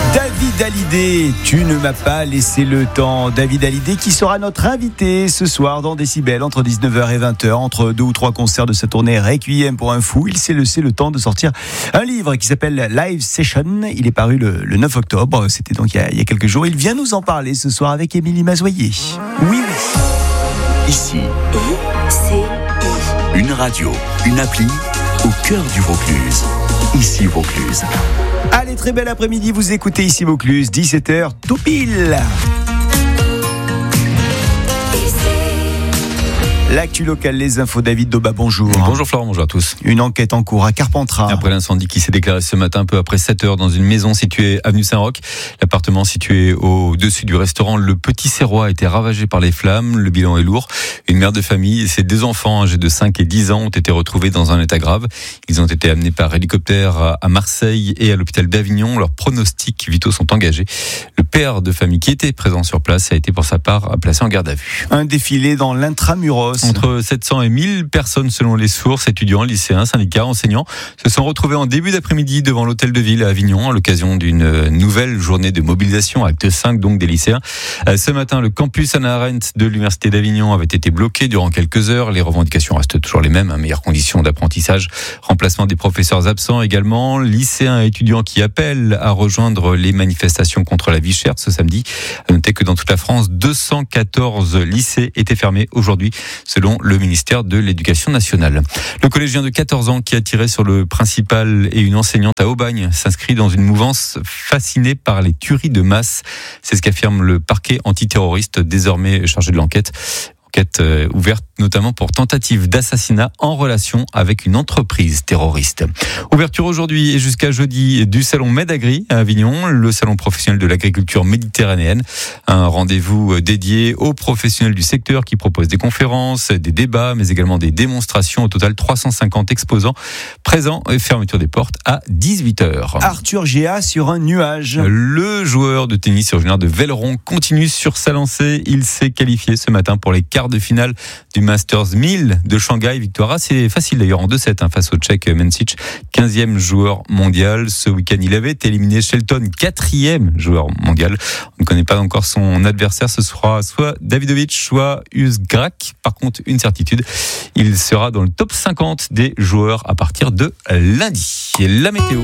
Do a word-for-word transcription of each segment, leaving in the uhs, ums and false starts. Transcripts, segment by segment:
David Hallyday, tu ne m'as pas laissé le temps. David Hallyday qui sera notre invité ce soir dans Décibel entre dix-neuf heures et vingt heures. Entre deux ou trois concerts de sa tournée Requiem pour un fou, il s'est laissé le temps de sortir un livre qui s'appelle Live Session. Il est paru le, le neuf octobre, c'était donc il y, a, il y a quelques jours. Il vient nous en parler ce soir avec Émilie Mazoyer. Oui, oui. Ici, une radio, une appli au cœur du Vaucluse. Ici Vaucluse. Allez, très bel après-midi, vous écoutez Ici Vaucluse, dix-sept heures tout pile. L'actu locale, les infos, David Doba, bonjour. Bonjour Florent, bonjour à tous. Une enquête en cours à Carpentras. Après l'incendie qui s'est déclaré ce matin, un peu après sept heures, dans une maison située avenue Saint-Roch. L'appartement situé au-dessus du restaurant Le Petit Serrois a été ravagé par les flammes. Le bilan est lourd. Une mère de famille et ses deux enfants âgés de cinq et dix ans ont été retrouvés dans un état grave. Ils ont été amenés par hélicoptère à Marseille et à l'hôpital d'Avignon. Leurs pronostics vitaux sont engagés. Le père de famille qui était présent sur place a été pour sa part placé en garde à vue. Un défilé dans l'intramuros. Entre sept cents et mille personnes selon les sources, étudiants, lycéens, syndicats, enseignants, se sont retrouvés en début d'après-midi devant l'hôtel de ville à Avignon à l'occasion d'une nouvelle journée de mobilisation, acte cinq donc des lycéens. Ce matin, le campus Hannah Arendt de l'Université d'Avignon avait été bloqué durant quelques heures. Les revendications restent toujours les mêmes, hein, meilleures conditions d'apprentissage, remplacement des professeurs absents également, lycéens et étudiants qui appellent à rejoindre les manifestations contre la vie chère ce samedi. À noter que dans toute la France, deux cent quatorze lycées étaient fermés aujourd'hui, selon le ministère de l'Éducation nationale. Le collégien de quatorze ans qui a tiré sur le principal et une enseignante à Aubagne s'inscrit dans une mouvance fascinée par les tueries de masse. C'est ce qu'affirme le parquet antiterroriste désormais chargé de l'enquête. Enquête ouverte notamment pour tentative d'assassinat en relation avec une entreprise terroriste. Ouverture aujourd'hui et jusqu'à jeudi du salon Medagri à Avignon, le salon professionnel de l'agriculture méditerranéenne. Un rendez-vous dédié aux professionnels du secteur qui proposent des conférences, des débats, mais également des démonstrations. Au total, trois cent cinquante exposants présents et fermeture des portes à dix-huit heures. Arthur Géa sur un nuage. Le joueur de tennis originaire de Velleron continue sur sa lancée. Il s'est qualifié ce matin pour les quarts de finale du Masters mille de Shanghai. Victoire assez facile d'ailleurs en deux sept hein, face au Tchèque Mencic, quinzième joueur mondial. Ce week-end, il avait éliminé Shelton, quatrième joueur mondial. On ne connaît pas encore son adversaire. Ce sera soit Davidovich, soit Uzgrak. Par contre, une certitude, il sera dans le top cinquante des joueurs à partir de lundi. Et la météo.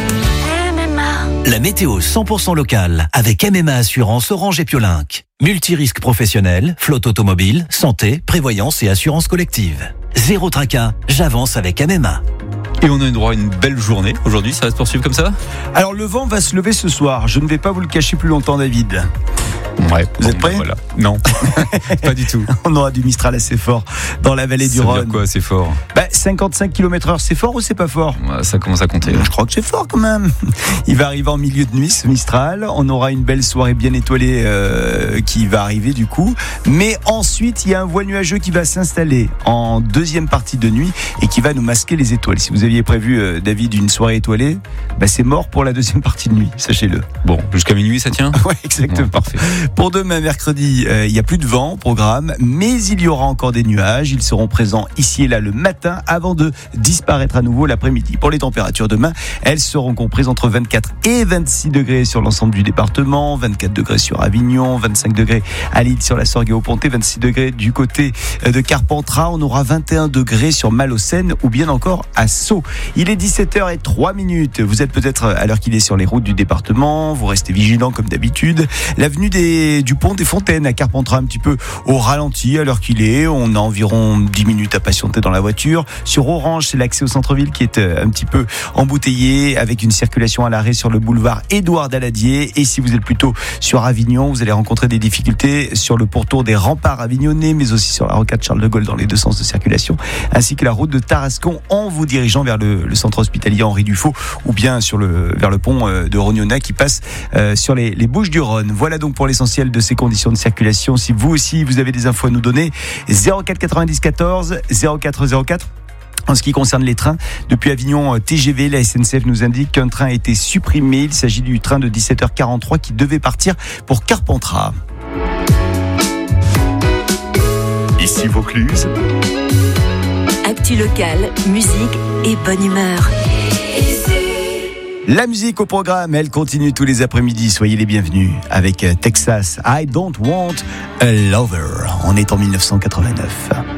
La météo cent pour cent locale avec M M A Assurance Orange et Piolinck. Multirisque professionnel, flotte automobile, santé, prévoyance et assurance collective. Zéro tracas, j'avance avec M M A. Et on a eu droit à une belle journée aujourd'hui, ça va se poursuivre comme ça ? Alors le vent va se lever ce soir, je ne vais pas vous le cacher plus longtemps, David. Ouais, vous bon, êtes prêts ? Voilà. Non, pas du tout. On aura du Mistral assez fort dans la vallée du Rhône. Ça veut dire quoi, assez fort ? bah, cinquante-cinq kilomètres heure, c'est fort ou c'est pas fort ? Ouais, ça commence à compter. Là. Je crois que c'est fort quand même. Il va arriver en milieu de nuit, ce Mistral. On aura une belle soirée bien étoilée euh, qui va arriver du coup. Mais ensuite, il y a un voile nuageux qui va s'installer en deuxième partie de nuit et qui va nous masquer les étoiles. Si vous aviez prévu, euh, David, une soirée étoilée, bah, c'est mort pour la deuxième partie de nuit, sachez-le. Bon, jusqu'à minuit, ça tient ? Ouais, exactement. Bon, parfait. Pour demain, mercredi, euh, il n'y a plus de vent au programme, mais il y aura encore des nuages. Ils seront présents ici et là le matin avant de disparaître à nouveau l'après-midi. Pour les températures demain, elles seront comprises entre vingt-quatre et vingt-six degrés sur l'ensemble du département, vingt-quatre degrés sur Avignon, vingt-cinq degrés à Lille sur la Sorgue et au Pontet, vingt-six degrés du côté de Carpentras. On aura vingt et un degrés sur Malaucène ou bien encore à Sceaux. Il est dix-sept heures zéro trois minutes. Vous êtes peut-être à l'heure qu'il est sur les routes du département. Vous restez vigilants comme d'habitude. L'avenue des, du Pont des Fontaines à Carpentras un petit peu au ralenti à l'heure qu'il est. On a environ dix minutes à patienter dans la voiture. Sur Orange, c'est l'accès au centre-ville qui est un petit peu embouteillé avec une circulation à l'arrêt sur le boulevard Édouard Daladier. Et si vous êtes plutôt sur Avignon, vous allez rencontrer des difficultés sur le pourtour des remparts avignonnais, mais aussi sur la rocade Charles de Gaulle dans les deux sens de circulation, ainsi que la route de Tarascon en vous dirigeant vers le, le centre hospitalier Henri Dufaux ou bien sur le, vers le pont de Rognona qui passe euh, sur les, les Bouches-du-Rhône. Voilà donc pour l'essentiel de ces conditions de circulation. Si vous aussi vous avez des infos à nous donner, zéro quatre quatre-vingt-dix quatorze zéro quatre zéro quatre. En ce qui concerne les trains, depuis Avignon T G V, la S N C F nous indique qu'un train a été supprimé. Il s'agit du train de dix-sept heures quarante-trois qui devait partir pour Carpentras. Ici Vaucluse. Actu locale, musique et bonne humeur. La musique au programme, elle continue tous les après-midi. Soyez les bienvenus avec Texas, I Don't Want a Lover. On est en mille neuf cent quatre-vingt-neuf.